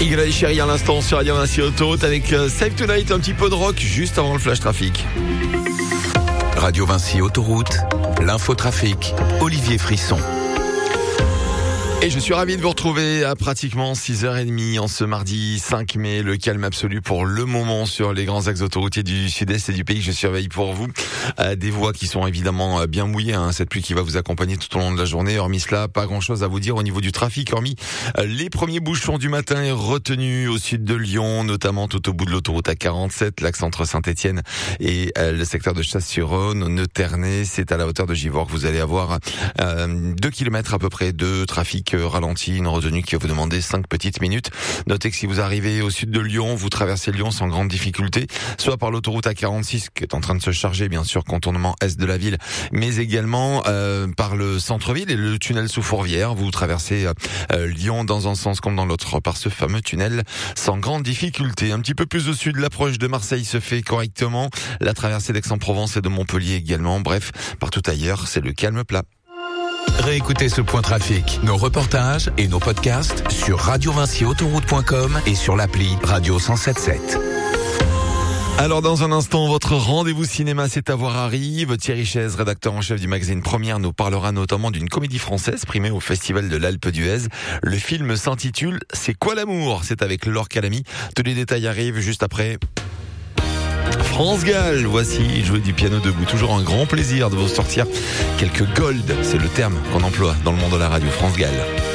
Y Chérie à l'instant sur Radio Vinci Autoroute avec Save Tonight, un petit peu de rock juste avant le flash trafic. Radio Vinci Autoroute, l'infotrafic, Olivier Frisson. Et je suis ravi de vous retrouver à pratiquement 6h30 en ce mardi 5 mai. Le calme absolu pour le moment sur les grands axes autoroutiers du sud-est et du pays. Je surveille pour vous des voies qui sont évidemment bien mouillées. Cette pluie qui va vous accompagner tout au long de la journée. Hormis cela, pas grand-chose à vous dire au niveau du trafic. Hormis les premiers bouchons du matin retenus au sud de Lyon, notamment tout au bout de l'autoroute A47, l'axe entre Saint-Étienne et le secteur de Chasse-sur-Rhône, Neu-Ternay. C'est à la hauteur de Givors que vous allez avoir 2 km à peu près de trafic ralenti, une retenue qui va vous demander 5 petites minutes. Notez que si vous arrivez au sud de Lyon, vous traversez Lyon sans grande difficulté, soit par l'autoroute A46 qui est en train de se charger, bien sûr, contournement est de la ville, mais également par le centre-ville et le tunnel sous Fourvière. Vous traversez Lyon dans un sens comme dans l'autre par ce fameux tunnel sans grande difficulté. Un petit peu plus au sud, l'approche de Marseille se fait correctement, la traversée d'Aix-en-Provence et de Montpellier également. Bref, partout ailleurs, c'est le calme plat. Réécoutez ce point trafic, nos reportages et nos podcasts sur radiovinciautoroute.com et sur l'appli Radio 107.7. Alors dans un instant, votre rendez-vous cinéma, c'est à voir arrive. Thierry Chaise, rédacteur en chef du magazine Première, nous parlera notamment d'une comédie française primée au Festival de l'Alpe d'Huez. Le film s'intitule « C'est quoi l'amour ?» C'est avec Laure Calamy. Tous les détails arrivent juste après. France Gall, voici jouer du piano debout. Toujours un grand plaisir de vous sortir quelques gold, c'est le terme qu'on emploie dans le monde de la radio. France Gall.